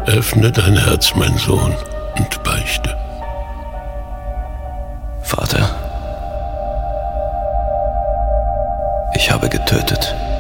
Öffne dein Herz, mein Sohn, und beichte. Vater, ich habe getötet.